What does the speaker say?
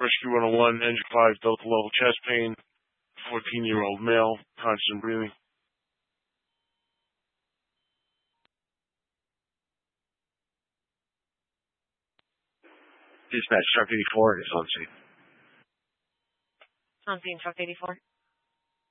Rescue 101, engine 5, Delta level chest pain, 14-year-old male, constant breathing. Dispatch, truck 84 is on scene. On scene, truck 84.